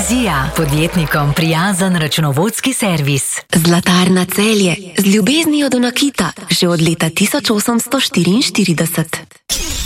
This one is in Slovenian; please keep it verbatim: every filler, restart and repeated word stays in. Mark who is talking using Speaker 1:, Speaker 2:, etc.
Speaker 1: Vizija, podjetnikom prijazen računovodski servis.
Speaker 2: Zlatarna Celje, z ljubeznijo do nakita, že od leta tisoč osemsto štiriinštirideset.